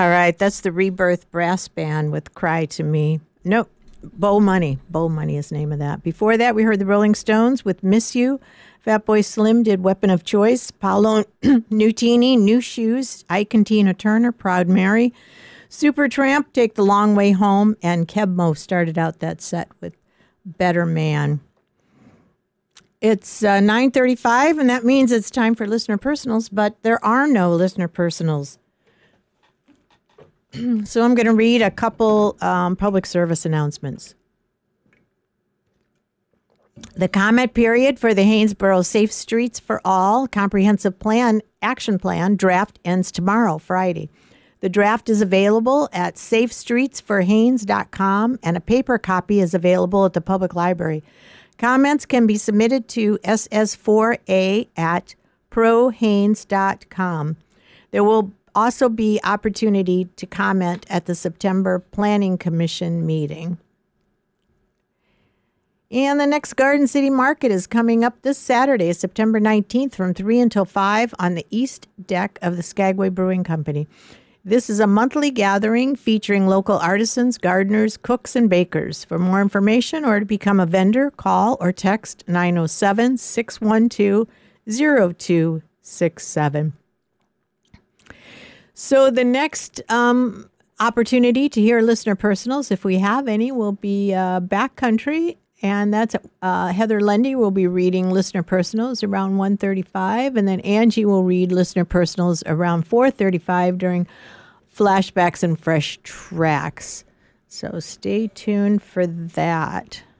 All right, that's the Rebirth Brass Band with Cry to Me. Nope, Bow Money. Bow Money is the name of that. Before that, we heard the Rolling Stones with Miss You. Fatboy Slim did Weapon of Choice. Paolo Nutini, New Shoes. Ike and Tina Turner, Proud Mary. Supertramp, Take the Long Way Home. And Kebmo started out that set with Better Man. It's 9:35, and that means it's time for listener personals, but there are no listener personals. So I'm going to read a couple public service announcements. The comment period for the Haynesboro Safe Streets for All Comprehensive Plan Action Plan draft ends tomorrow, Friday. The draft is available at safestreetsforhaines.com, and a paper copy is available at the public library. Comments can be submitted to ss4a@prohaines.com. There will also be opportunity to comment at the September Planning Commission meeting. And the next Garden City Market is coming up this Saturday, September 19th, from 3 until 5 on the east deck of the Skagway Brewing Company. This is a monthly gathering featuring local artisans, gardeners, cooks, and bakers. For more information or to become a vendor, call or text 907-612-0267. So the next opportunity to hear listener personals, if we have any, will be Backcountry. And that's Heather Lundy will be reading listener personals around 1:35, and then Angie will read listener personals around 4:35 during flashbacks and fresh tracks. So stay tuned for that.